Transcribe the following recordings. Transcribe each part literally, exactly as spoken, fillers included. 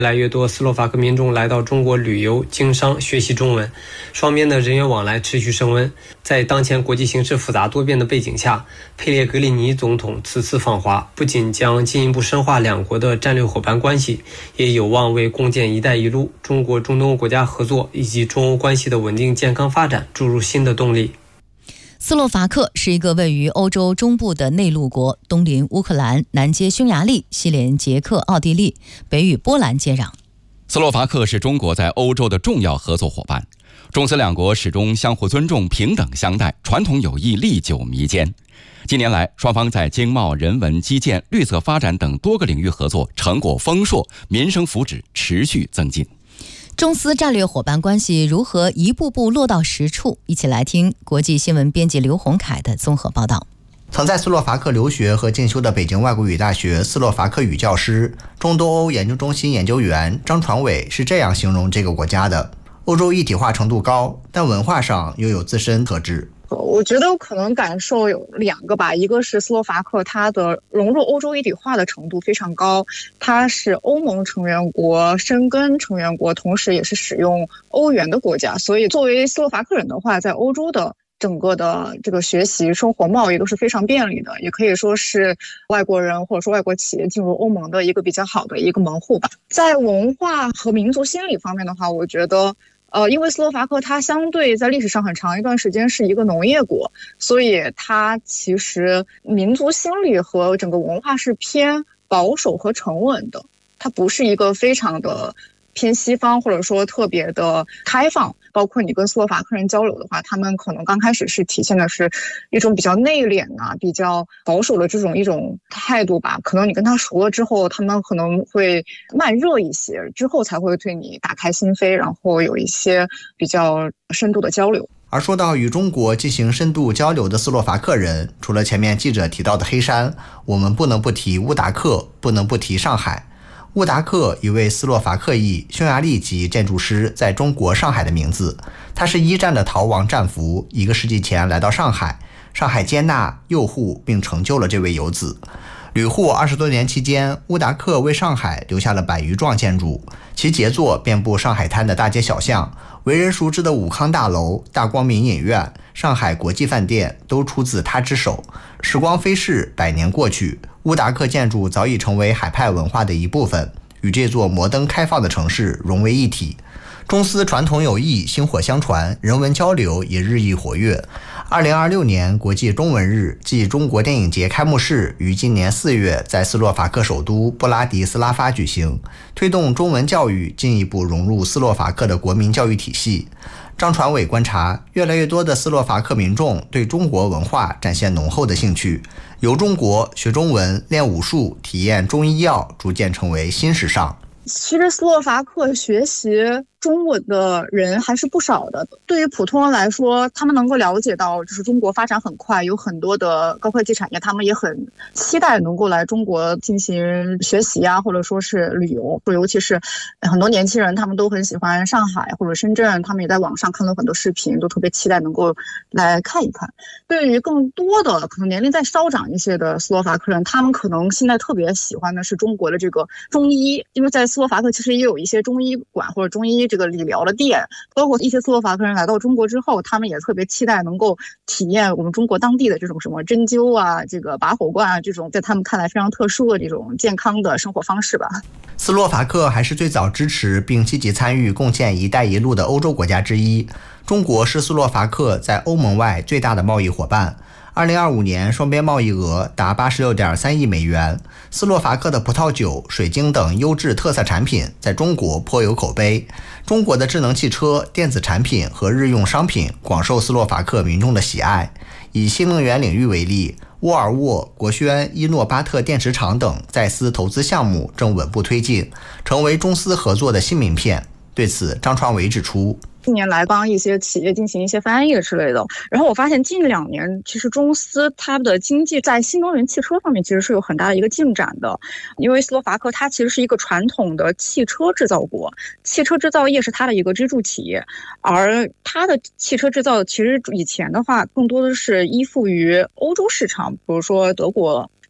越来越多斯洛伐克民众来到中国旅游、经商、学习中文，双边的人员往来持续升温。在当前国际形势复杂多变的背景下，佩列格里尼总统此次访华，不仅将进一步深化两国的战略伙伴关系，也有望为共建“一带一路”、中国中东国家合作以及中欧关系的稳定健康发展注入新的动力。 斯洛伐克是一个位于欧洲中部的内陆国，东临乌克兰，南接匈牙利，西连捷克、奥地利，北与波兰接壤。 斯洛伐克是中国在欧洲的重要合作伙伴，中斯两国始终相互尊重、平等相待，传统友谊历久弥坚。近年来，双方在经贸、人文、基建、绿色发展等多个领域合作成果丰硕，民生福祉持续增进。 中斯战略伙伴关系如何一步步落到实处？一起来听国际新闻编辑刘洪凯的综合报道。 曾在斯洛伐克留学和进修的北京外国语大学斯洛伐克语教师、中东欧研究中心研究员张传伟是这样形容这个国家的：欧洲一体化程度高，但文化上又有自身特质。 我觉得我可能感受有两个吧，一个是斯洛伐克它的融入欧洲一体化的程度非常高，它是欧盟成员国、申根成员国，同时也是使用欧元的国家，所以作为斯洛伐克人的话，在欧洲的整个的这个学习、生活、贸易都是非常便利的，也可以说是外国人或者说外国企业进入欧盟的一个比较好的一个门户吧。在文化和民族心理方面的话，我觉得呃，因为斯洛伐克它相对在历史上很长一段时间是一个农业国，所以它其实民族心理和整个文化是偏保守和沉稳的，它不是一个非常的偏西方或者说特别的开放。包括你跟斯洛伐克人交流的话，他们可能刚开始是体现的是一种比较内敛啊、比较保守的这种一种态度吧。可能你跟他熟了之后，他们可能会慢热一些，之后才会对你打开心扉，然后有一些比较深度的交流。 而说到与中国进行深度交流的斯洛伐克人，除了前面记者提到的黑山，我们不能不提乌达克，不能不提上海。乌达克，一位斯洛伐克裔匈牙利籍建筑师，在中国上海的名字。他是一战的逃亡战俘，一个世纪前来到上海，上海接纳、诱护并成就了这位游子。旅沪二十多年期间，乌达克为上海留下了百余幢建筑，其杰作遍布上海滩的大街小巷。为人熟知的武康大楼、大光明影院、上海国际饭店都出自他之手。时光飞逝，百年过去，乌达克建筑早已成为海派文化的一部分，与这座摩登开放的城市融为一体。中斯传统友谊薪火相传，人文交流也日益活跃。二零二六年国际中文日暨中国电影节开幕式于今年四月在斯洛伐克首都布拉迪斯拉发举行，推动中文教育进一步融入斯洛伐克的国民教育体系。张传伟观察，越来越多的斯洛伐克民众对中国文化展现浓厚的兴趣，游中国、学中文、练武术、体验中医药，逐渐成为新时尚。 其实斯洛伐克学习中文的人还是不少的。对于普通人来说，他们能够了解到就是中国发展很快，有很多的高科技产业，他们也很期待能够来中国进行学习啊，或者说是旅游。尤其是很多年轻人，他们都很喜欢上海或者深圳，他们也在网上看了很多视频，都特别期待能够来看一看。对于更多的可能年龄再稍长一些的斯洛伐克人，他们可能现在特别喜欢的是中国的这个中医，因为在斯洛伐克其实也有一些中医馆或者中医这个理疗的店，包括一些斯洛伐克人来到中国之后，他们也特别期待能够体验我们中国当地的这种什么针灸啊、这个拔火罐啊，这种在他们看来非常特殊的这种健康的生活方式吧。 斯洛伐克还是最早支持并积极参与共建“一带一路”的欧洲国家之一。中国是斯洛伐克在欧盟外最大的贸易伙伴。二零二五年双边贸易额达 八十六点三亿美元。斯洛伐克的葡萄酒、水晶等优质特色产品在中国颇有口碑。中国的智能汽车、电子产品和日用商品广受斯洛伐克民众的喜爱。以新能源领域为例，沃尔沃、国轩、伊诺巴特电池厂等在斯投资项目正稳步推进，成为中斯合作的新名片。对此，张传伟指出， 近年来帮一些企业进行一些翻译之类的，然后我发现近两年其实中斯它的经济在新能源汽车方面其实是有很大的一个进展的。因为斯洛伐克它其实是一个传统的汽车制造国，汽车制造业是它的一个支柱企业，而它的汽车制造其实以前的话更多的是依附于欧洲市场，比如说德国、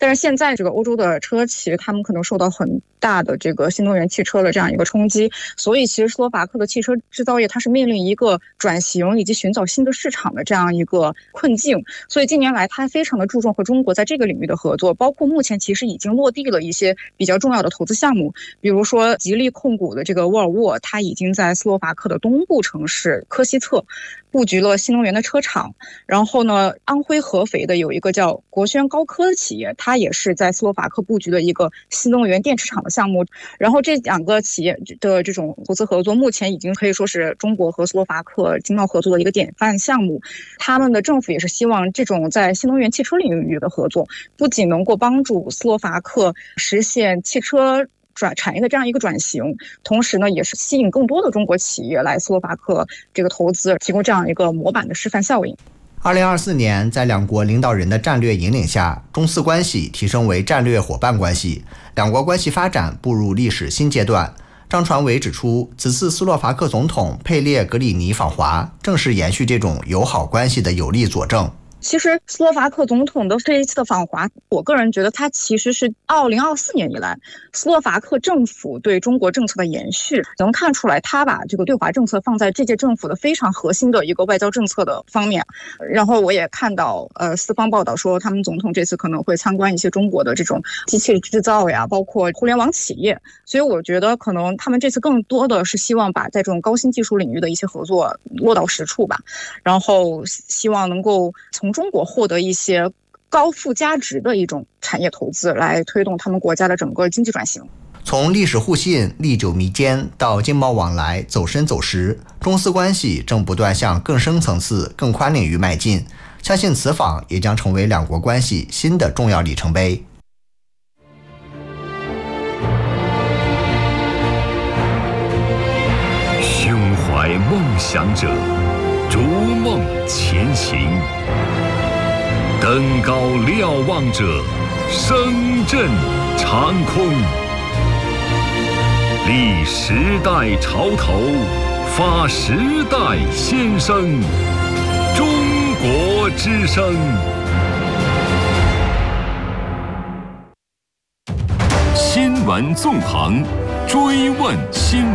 但是现在这个欧洲的车企，他们可能受到很大的这个新能源汽车的这样一个冲击，所以其实斯洛伐克的汽车制造业它是面临一个转型以及寻找新的市场的这样一个困境。所以近年来它非常的注重和中国在这个领域的合作，包括目前其实已经落地了一些比较重要的投资项目，比如说吉利控股的这个沃尔沃，它已经在斯洛伐克的东部城市科西策布局了新能源的车厂。然后呢，安徽合肥的有一个叫国轩高科的企业，它也是在斯洛伐克布局的一个新能源电池厂的项目。然后这两个企业的这种投资合作，目前已经可以说是中国和斯洛伐克经贸合作的一个典范项目。他们的政府也是希望这种在新能源汽车领域的合作，不仅能够帮助斯洛伐克实现汽车转产业的这样一个转型，同时呢，也是吸引更多的中国企业来斯洛伐克这个投资，提供这样一个模板的示范效应。 二零二四年，在两国领导人的战略引领下，中斯关系提升为战略伙伴关系，两国关系发展步入历史新阶段。张传伟指出，此次斯洛伐克总统佩列格里尼访华，正是延续这种友好关系的有力佐证。 其实斯洛伐克总统的这一次的访华，我个人觉得他其实是二零二四年以来斯洛伐克政府对中国政策的延续，能看出来他把这个对华政策放在这届政府的非常核心的一个外交政策的方面。然后我也看到呃四方报道说，他们总统这次可能会参观一些中国的这种机器制造呀，包括互联网企业。所以我觉得可能他们这次更多的是希望把在这种高新技术领域的一些合作落到实处吧，然后希望能够从中国获得一些高附加值的一种产业投资，来推动他们国家的整个经济转型。 从历史互信历久弥坚到经贸往来走深走实，中斯关系正不断向更深层次、更宽领域迈进。相信此访也将成为两国关系新的重要里程碑。 胸怀梦想者，逐梦前行。登高瞭望者，声震长空。立时代潮头，发时代先声。中国之声。新闻纵横，追问新闻。